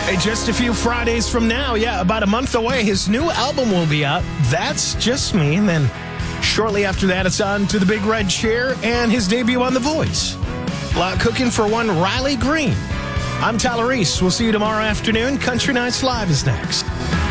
Hey, just a few Fridays from now, about a month away, his new album will be out. That's Just Me. And then shortly after that, it's on to the Big Red Chair and his debut on The Voice. A lot cooking for one Riley Green. I'm Tyler Reese. We'll see you tomorrow afternoon. Country Nights Live is next.